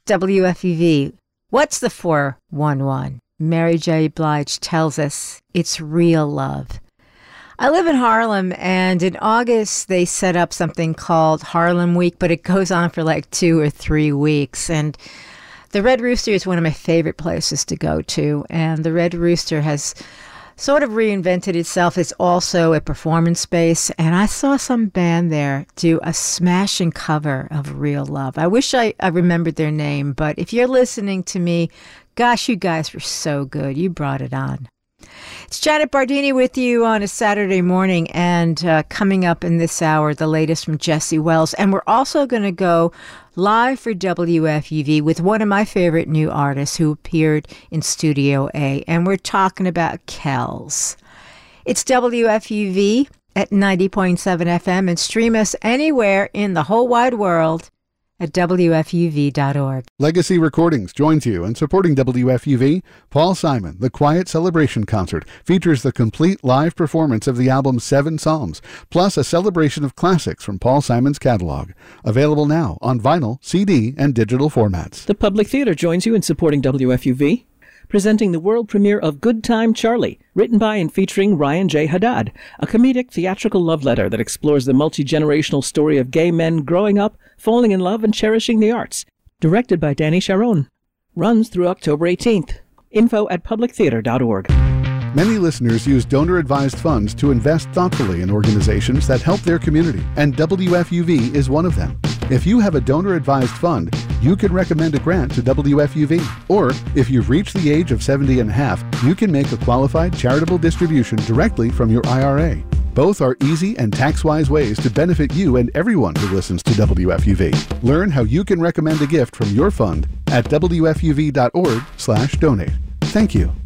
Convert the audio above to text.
WFUV. What's the 411? Mary J. Blige tells us it's real love. I live in Harlem, and in August they set up something called Harlem Week, but it goes on for like 2 or 3 weeks. And the Red Rooster is one of my favorite places to go to, and the Red Rooster has sort of reinvented itself as also a performance space, and I saw some band there do a smashing cover of Real Love. I wish I remembered their name, but if you're listening to me, gosh, you guys were so good. You brought it on. It's Janet Bardini with you on a Saturday morning, and coming up in this hour, the latest from Jesse Wells. And we're also going to go live for WFUV with one of my favorite new artists who appeared in Studio A, and we're talking about Kells. It's WFUV at 90.7 FM, and stream us anywhere in the whole wide world at WFUV.org. Legacy Recordings joins you in supporting WFUV. Paul Simon, The Quiet Celebration Concert, features the complete live performance of the album 7 Psalms, plus a celebration of classics from Paul Simon's catalog. Available now on vinyl, CD, and digital formats. The Public Theater joins you in supporting WFUV, presenting the world premiere of Good Time Charlie, written by and featuring Ryan J. Haddad, a comedic theatrical love letter that explores the multi-generational story of gay men growing up, falling in love, and cherishing the arts. Directed by Danny Sharon. Runs through October 18th. Info at publictheater.org. Many listeners use donor-advised funds to invest thoughtfully in organizations that help their community, and WFUV is one of them. If you have a donor-advised fund, you can recommend a grant to WFUV. Or, if you've reached the age of 70 and a half, you can make a qualified charitable distribution directly from your IRA. Both are easy and tax-wise ways to benefit you and everyone who listens to WFUV. Learn how you can recommend a gift from your fund at WFUV.org/donate. Thank you.